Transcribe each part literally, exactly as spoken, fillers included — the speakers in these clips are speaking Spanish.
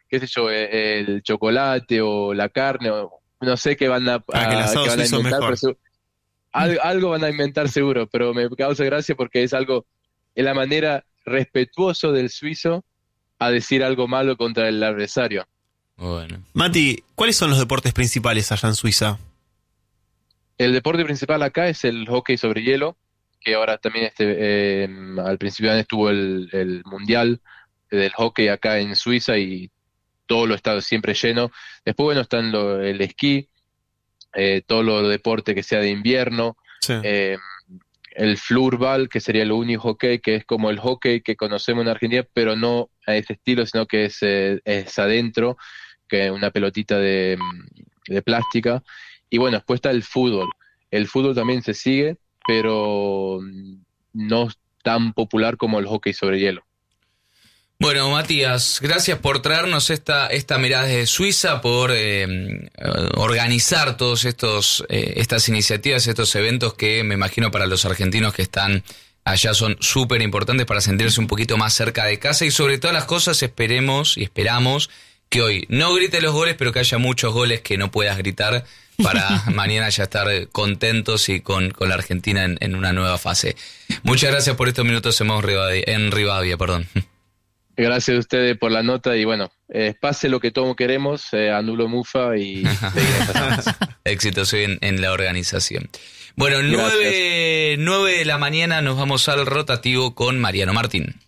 qué sé yo, eh, el chocolate o la carne, o no sé qué van a, Ah, que el a- asado qué van a suizo es inventar, mejor. pero segu- al- algo van a inventar seguro, pero me causa gracia porque es algo, es la manera respetuoso del suizo a decir algo malo contra el adversario. Bueno. Mati, ¿cuáles son los deportes principales allá en Suiza? El deporte principal acá es el hockey sobre hielo, que ahora también este, eh, al principio de año estuvo el, el mundial del hockey acá en Suiza y todo lo está siempre lleno. Después, bueno, están lo- el esquí, eh, todo lo deporte que sea de invierno, Sí. eh, el floorball, que sería el único hockey, que es como el hockey que conocemos en Argentina, pero no a ese estilo, sino que es, eh, es adentro, que una pelotita de, de plástica. Y bueno, después está el fútbol. El fútbol también se sigue, pero mm, no es tan popular como el hockey sobre hielo. Bueno, Matías, gracias por traernos esta, esta mirada desde Suiza, por eh, organizar todos estos eh, estas iniciativas, estos eventos que me imagino para los argentinos que están allá son súper importantes para sentirse un poquito más cerca de casa y sobre todas las cosas esperemos y esperamos que hoy no grite los goles, pero que haya muchos goles que no puedas gritar para mañana ya estar contentos y con, con la Argentina en, en una nueva fase. Muchas gracias por estos minutos en, Modo Rivadavia, en Rivadavia, perdón. Gracias a ustedes por la nota y bueno, eh, pase lo que todos queremos, eh, anulo Mufa y seguimos así. Éxitos hoy en, en la organización. Bueno, nueve, nueve de la mañana nos vamos al rotativo con Mariano Martín.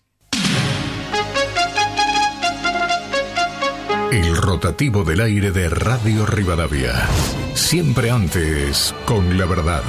El rotativo del aire de Radio Rivadavia. Siempre antes con la verdad.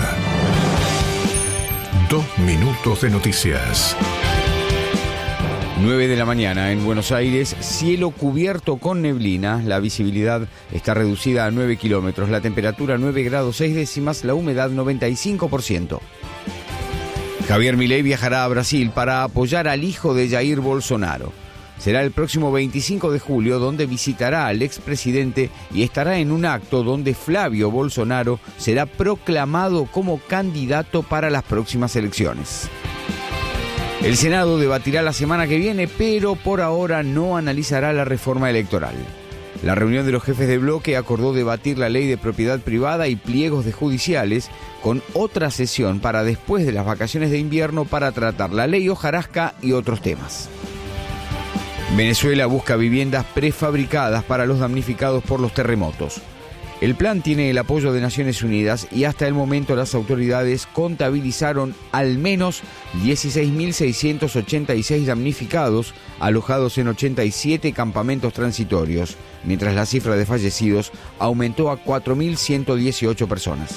Dos minutos de noticias. nueve de la mañana en Buenos Aires, cielo cubierto con neblina, la visibilidad está reducida a nueve kilómetros, la temperatura nueve grados seis décimas, la humedad noventa y cinco por ciento. Javier Milei viajará a Brasil para apoyar al hijo de Jair Bolsonaro. Será el próximo veinticinco de julio donde visitará al expresidente y estará en un acto donde Flavio Bolsonaro será proclamado como candidato para las próximas elecciones. El Senado debatirá la semana que viene, pero por ahora no analizará la reforma electoral. La reunión de los jefes de bloque acordó debatir la ley de propiedad privada y pliegos de judiciales con otra sesión para después de las vacaciones de invierno para tratar la ley hojarasca y otros temas. Venezuela busca viviendas prefabricadas para los damnificados por los terremotos. El plan tiene el apoyo de Naciones Unidas y hasta el momento las autoridades contabilizaron al menos dieciséis mil seiscientos ochenta y seis damnificados alojados en ochenta y siete campamentos transitorios, mientras la cifra de fallecidos aumentó a cuatro mil ciento dieciocho personas.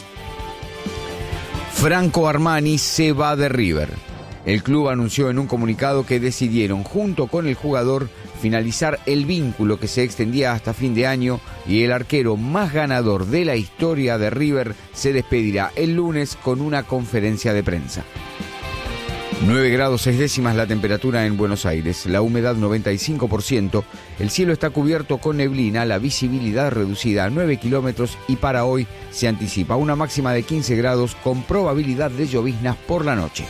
Franco Armani se va de River. El club anunció en un comunicado que decidieron, junto con el jugador, finalizar el vínculo que se extendía hasta fin de año y el arquero más ganador de la historia de River se despedirá el lunes con una conferencia de prensa. nueve grados seis décimas la temperatura en Buenos Aires, la humedad noventa y cinco por ciento, el cielo está cubierto con neblina, la visibilidad reducida a nueve kilómetros y para hoy se anticipa una máxima de quince grados con probabilidad de lloviznas por la noche.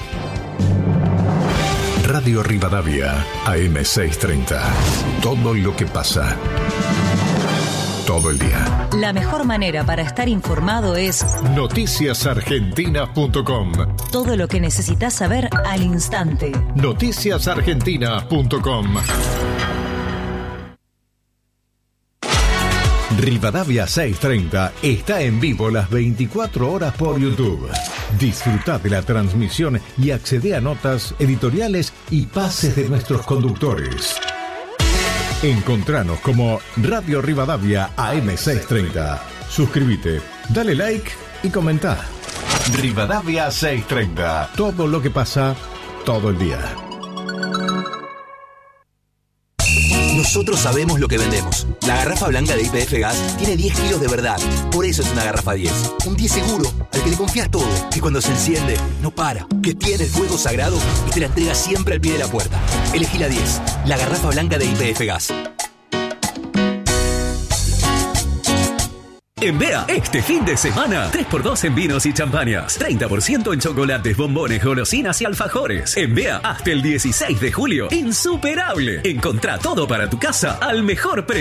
Radio Rivadavia, A M seiscientos treinta. Todo lo que pasa. Todo el día. La mejor manera para estar informado es noticias argentinas punto com. todo lo que necesitas saber al instante. noticias argentinas punto com. Rivadavia seiscientos treinta está en vivo las veinticuatro horas por YouTube. Disfruta de la transmisión y accede a notas, editoriales y pases de nuestros conductores. Encontranos como Radio Rivadavia A M seiscientos treinta. Suscríbete, dale like y comenta. Rivadavia seiscientos treinta. Todo lo que pasa, todo el día. Nosotros sabemos lo que vendemos. La garrafa blanca de Y P F Gas tiene diez kilos de verdad. Por eso es una garrafa diez. Un diez seguro, al que le confías todo. Que cuando se enciende, no para. Que tiene el fuego sagrado y te la entrega siempre al pie de la puerta. Elegí la diez. La garrafa blanca de Y P F Gas. En Bea, este fin de semana, tres por dos en vinos y champañas, treinta por ciento en chocolates, bombones, golosinas y alfajores. En Bea, hasta el dieciséis de julio, insuperable. Encontrá todo para tu casa al mejor precio.